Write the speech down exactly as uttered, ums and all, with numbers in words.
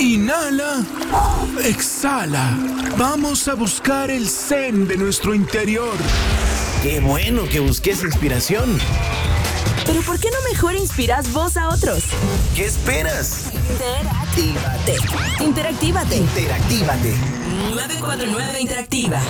Inhala. Exhala. Vamos a buscar el zen de nuestro interior. ¡Qué bueno que busques inspiración! Pero ¿por qué no mejor inspiras vos a otros? ¿Qué esperas? Interactívate. Interactívate. Interactívate. nueve cuatro nueve Interactiva.